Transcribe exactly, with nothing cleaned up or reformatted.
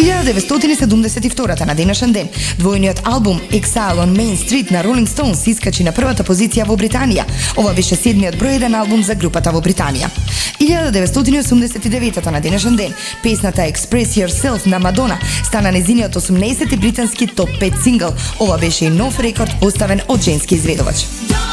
илјада деветстотини и седумдесет и втора на денешен ден, двојниот албум Exile on Main Street на Rolling Stones искачи на првата позиција во Британија. Ова беше седмиот број еден албум за групата во Британија. илјада деветстотини и осумдесет и девета на денешен ден, песната Express Yourself на Мадона стана незиниот осумнаесети британски топ пет сингл. Ова беше и нов рекорд оставен од женски изведувач.